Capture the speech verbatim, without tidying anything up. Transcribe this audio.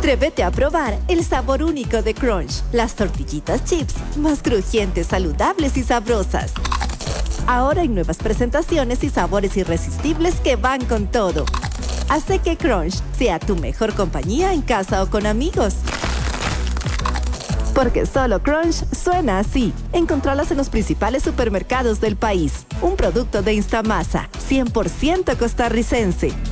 Atrévete a probar el sabor único de Crunch. Las tortillitas chips más crujientes, saludables y sabrosas. Ahora hay nuevas presentaciones y sabores irresistibles que van con todo. Hace que Crunch sea tu mejor compañía en casa o con amigos. Porque solo Crunch suena así. Encontralas en los principales supermercados del país. Un producto de Instamasa, cien por ciento costarricense.